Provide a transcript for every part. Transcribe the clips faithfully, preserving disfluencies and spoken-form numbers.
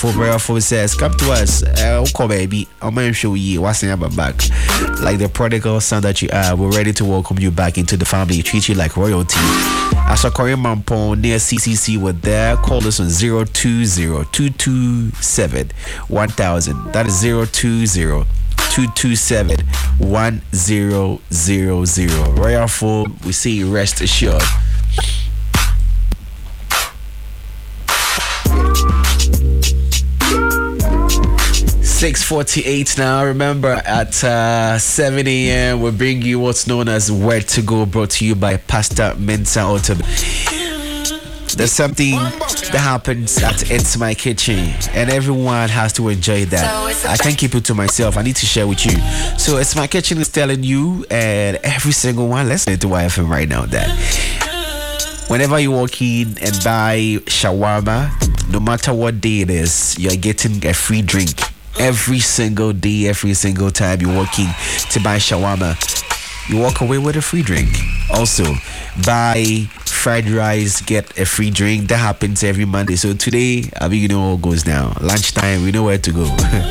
For Royal Food says, come to us. Uh, okay, baby. I'm going to show you what's in my back. Like the prodigal son that you are, we're ready to welcome you back into the family. Treat you like royalty. As a Korean Mampong near C C C with there, call us on zero two zero, two two seven, one thousand. That is zero two zero, two two seven, one zero zero zero. Royal Food, we say rest assured. six forty-eight now. Remember, at uh, seven a.m. we bring you what's known as Where to Go, brought to you by Pastor Mensa Autumn. There's something that happens at It's My Kitchen, and everyone has to enjoy that. I can't keep it to myself. I need to share with you. So It's My Kitchen is telling you, and every single one, let's listen to Y F M right now, that whenever you walk in and buy shawarma, no matter what day it is, you're getting a free drink. Every single day, every single time you're walking to buy shawarma, you walk away with a free drink. Also, buy fried rice, get a free drink. That happens every Monday. So today, I mean, you know what goes down. Lunchtime, we know where to go.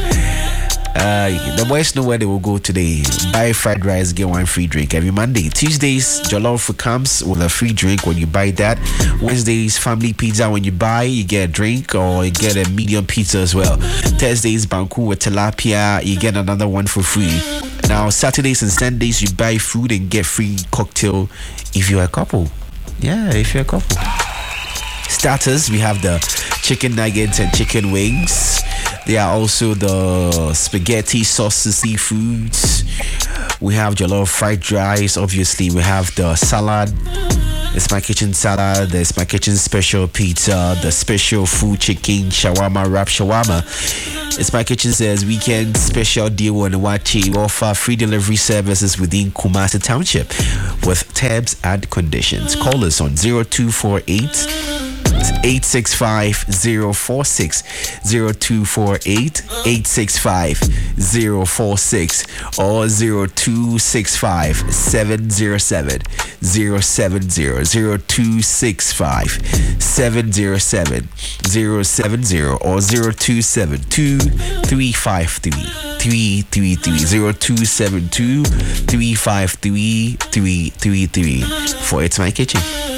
Uh, the boys know where they will go today. Buy fried rice, get one free drink every Monday. Tuesdays, jollof comes with a free drink when you buy that. Wednesdays, family pizza. When you buy, you get a drink or you get a medium pizza as well. Thursdays, banku with tilapia, you get another one for free. Now, Saturdays and Sundays, you buy food and get free cocktail if you're a couple. Yeah, if you're a couple. Starters, we have the chicken nuggets and chicken wings. There are also the spaghetti, sauces, seafoods. We have jollof fried rice. Obviously, we have the salad. It's My Kitchen salad. There's My Kitchen special pizza. The special food chicken shawarma wrap shawarma. It's My Kitchen says weekend special deal on Wachi. We offer free delivery services within Kumasi Township with terms and conditions. Call us on zero two four eight, eight six five, zero four six, zero two four eight, eight six five, zero four six or zero two six five, seven zero seven, zero seven zero, zero two six five, seven zero seven, zero seven zero or zero two seven two, three five three, three three three, zero two seven two, three five three, three three three for It's My Kitchen.